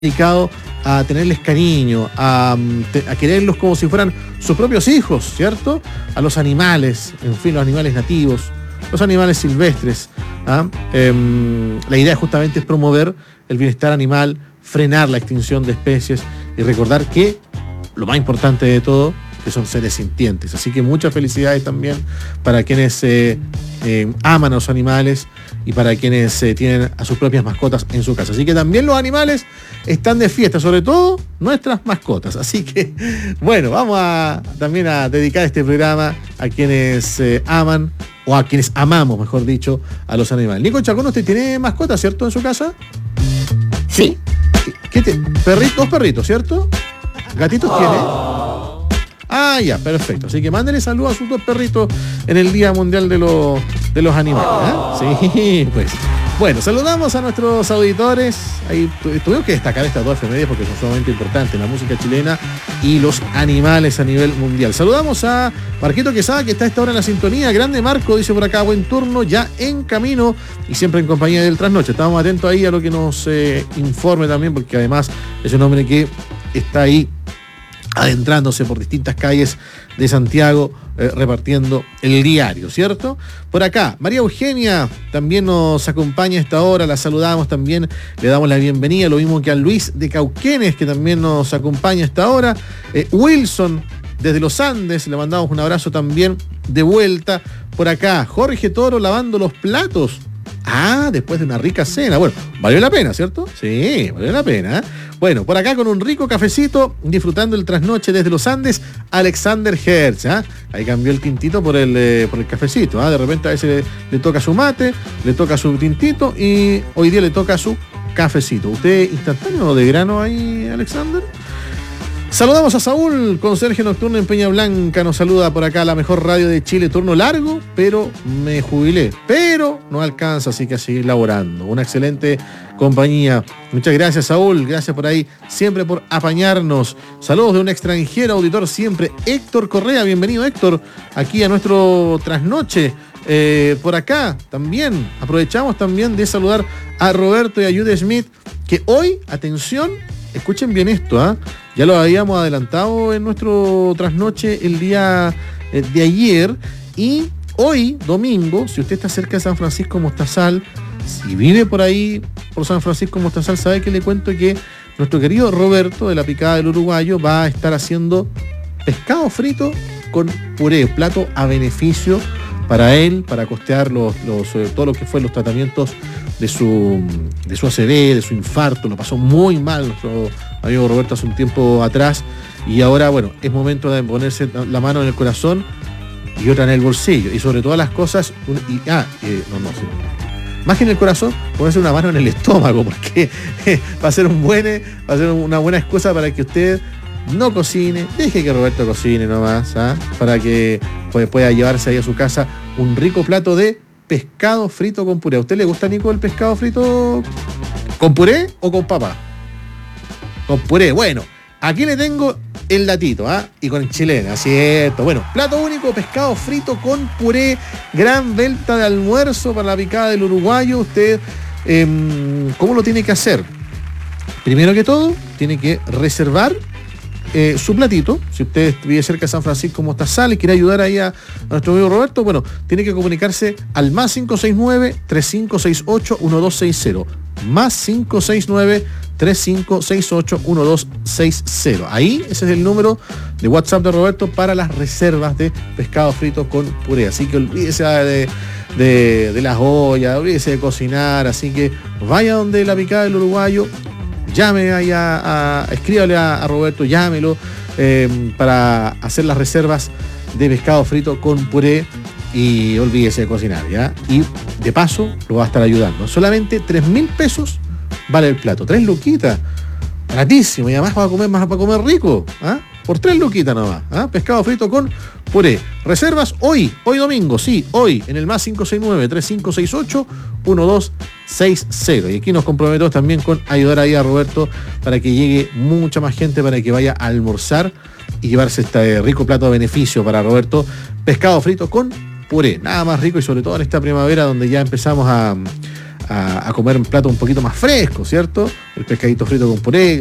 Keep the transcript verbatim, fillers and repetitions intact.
dedicado a tenerles cariño, a, a quererlos como si fueran sus propios hijos, ¿cierto? A los animales, en fin, los animales nativos, los animales silvestres. ¿ah? Eh, la idea justamente es promover el bienestar animal, frenar la extinción de especies y recordar que lo más importante de todo, que son seres sintientes. Así que muchas felicidades también para quienes eh, eh, aman a los animales y para quienes eh, tienen a sus propias mascotas en su casa. Así que también los animales están de fiesta, sobre todo nuestras mascotas. Así que, bueno, vamos a también a dedicar este programa a quienes eh, aman, o a quienes amamos, mejor dicho, a los animales. Nico Chacón, ¿usted tiene mascotas, cierto, en su casa? Sí. ¿Qué te, perritos, dos perritos, cierto? ¿Gatitos tiene? Ah, ya, perfecto. Así que mándenle saludos a sus dos perritos en el Día Mundial de, los de los Animales. ¿eh? Sí, pues. Bueno, saludamos a nuestros auditores. Ahí tuvimos que destacar estas dos efemérides porque son sumamente importantes, la música chilena y los animales a nivel mundial. Saludamos a Marquito Quesada, que está a esta hora en la sintonía. Grande Marco, dice por acá, buen turno, ya en camino y siempre en compañía del Trasnoche. Estamos atentos ahí a lo que nos eh, informe también, porque además es un hombre que está ahí adentrándose por distintas calles de Santiago, eh, repartiendo el diario, ¿cierto? Por acá, María Eugenia también nos acompaña a esta hora, la saludamos también, le damos la bienvenida, lo mismo que a Luis de Cauquenes, que también nos acompaña a esta hora, eh, Wilson desde los Andes, le mandamos un abrazo también de vuelta. Por acá, Jorge Toro lavando los platos. Ah, después de una rica cena. Bueno, valió la pena, ¿cierto? Sí, valió la pena. ¿eh? Bueno, por acá con un rico cafecito, disfrutando el trasnoche desde los Andes, Alexander Hertz. ¿eh? Ahí cambió el tintito por el, eh, por el cafecito. ¿eh? De repente a veces le, le toca su mate, le toca su tintito y hoy día le toca su cafecito. ¿Usted instantáneo de grano ahí, Alexander? Saludamos a Saúl, conserje nocturno en Peña Blanca, nos saluda por acá la mejor radio de Chile, turno largo, pero me jubilé, pero no alcanza, así que a seguir laborando. Una excelente compañía. Muchas gracias, Saúl, gracias por ahí, siempre por apañarnos. Saludos de un extranjero auditor siempre, Héctor Correa, bienvenido Héctor, aquí a nuestro trasnoche. Eh, por acá también, aprovechamos también de saludar a Roberto y a Jude Smith, que hoy, atención, escuchen bien esto, ¿ah? ¿eh? Ya lo habíamos adelantado en nuestro trasnoche el día eh, de ayer. Y hoy, domingo, si usted está cerca de San Francisco Mostazal, si vive por ahí, por San Francisco Mostazal, sabe que le cuento que nuestro querido Roberto de la Picada del Uruguayo va a estar haciendo pescado frito con puré, plato a beneficio para él, para costear los, los, todo lo que fue los tratamientos de su, de su A C V, de su infarto. Lo pasó muy mal nuestro amigo Roberto hace un tiempo atrás y ahora, bueno, es momento de ponerse la mano en el corazón y otra en el bolsillo y sobre todas las cosas, y, ah, eh, no, no, sí. Más que en el corazón, ponerse una mano en el estómago, porque va a ser un buen, va a ser una buena excusa para que usted no cocine, deje que Roberto cocine nomás, ¿ah? Para que pues, pueda llevarse ahí a su casa un rico plato de pescado frito con puré. ¿A usted le gusta, Nico, el pescado frito con puré o con papa? Con puré. Bueno, aquí le tengo el datito, ¿ah? Y con chilena, cierto. Bueno, plato único, pescado frito con puré, gran venta de almuerzo para la Picada del Uruguayo. Usted, eh, ¿cómo lo tiene que hacer? Primero que todo, tiene que reservar Eh, su platito. Si usted vive cerca de San Francisco Mostazal y quiere ayudar ahí a, a nuestro amigo Roberto, bueno, tiene que comunicarse al más cinco seis nueve, tres cinco seis ocho, uno dos seis cero, más cinco seis nueve, tres cinco seis ocho, uno dos seis cero. Ahí ese es el número de WhatsApp de Roberto para las reservas de pescado frito con puré. Así que olvídese de, de, de las ollas, olvídese de cocinar, así que vaya donde la Picada del Uruguayo, llame ahí a, a, a escríbale a, a Roberto, llámelo eh, para hacer las reservas de pescado frito con puré y olvídese de cocinar, ¿ya? Y de paso lo va a estar ayudando. Solamente tres mil pesos vale el plato, tres luquitas, baratísimo, y además va a comer más, para comer rico, ¿ah? Por tres luquitas nomás, ¿ah? Pescado frito con puré. Reservas hoy, hoy domingo, sí, hoy, en el más cinco seis nueve, tres cinco seis ocho, uno dos seis cero. Y aquí nos comprometemos también con ayudar ahí a Roberto para que llegue mucha más gente, para que vaya a almorzar y llevarse este rico plato de beneficio para Roberto. Pescado frito con puré, nada más rico, y sobre todo en esta primavera donde ya empezamos a, a, a comer un plato un poquito más fresco, ¿cierto? El pescadito frito con puré,